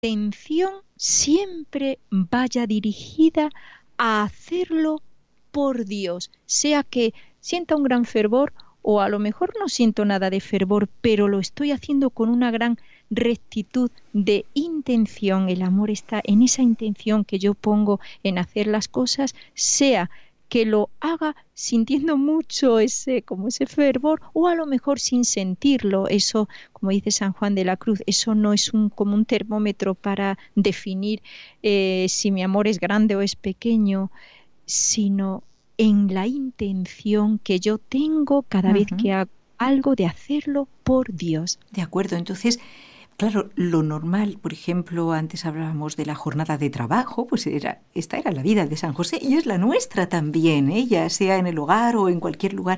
atención siempre vaya dirigida a hacerlo por Dios, sea que sienta un gran fervor o a lo mejor no siento nada de fervor, pero lo estoy haciendo con una gran rectitud de intención. El amor está en esa intención que yo pongo en hacer las cosas, sea que lo haga sintiendo mucho ese fervor o a lo mejor sin sentirlo. Eso, como dice San Juan de la Cruz, eso no es como un termómetro para definir si mi amor es grande o es pequeño, sino en la intención que yo tengo cada vez que hago algo de hacerlo por Dios. De acuerdo, entonces, claro, lo normal, por ejemplo, antes hablábamos de la jornada de trabajo, pues esta era la vida de San José y es la nuestra también, ya sea en el hogar o en cualquier lugar.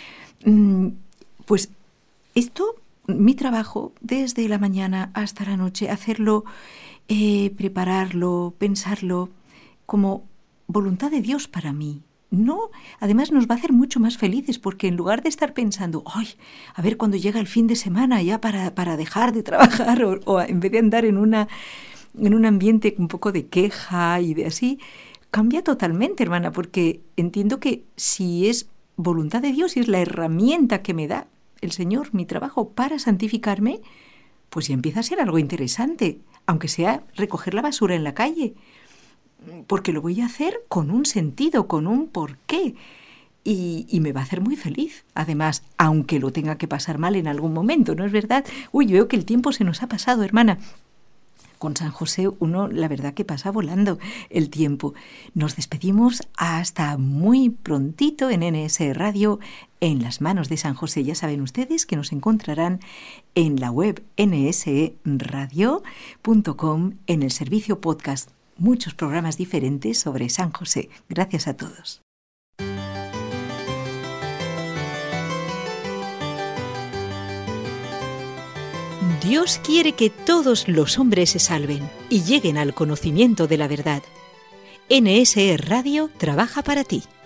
Pues esto, mi trabajo, desde la mañana hasta la noche, hacerlo, prepararlo, pensarlo como voluntad de Dios para mí. No, además nos va a hacer mucho más felices porque en lugar de estar pensando, ay, a ver cuando llega el fin de semana ya para dejar de trabajar o en vez de andar en un ambiente un poco de queja y de así, cambia totalmente, hermana, porque entiendo que si es voluntad de Dios y es la herramienta que me da el Señor, mi trabajo para santificarme, pues ya empieza a ser algo interesante, aunque sea recoger la basura en la calle, porque lo voy a hacer con un sentido, con un porqué, y me va a hacer muy feliz. Además, aunque lo tenga que pasar mal en algún momento, ¿no es verdad? Uy, veo que el tiempo se nos ha pasado, hermana. Con San José uno, la verdad que pasa volando el tiempo. Nos despedimos hasta muy prontito en NS Radio, en las manos de San José. Ya saben ustedes que nos encontrarán en la web nsradio.com, en el servicio podcast. Muchos programas diferentes sobre San José. Gracias a todos. Dios quiere que todos los hombres se salven y lleguen al conocimiento de la verdad. NSE Radio trabaja para ti.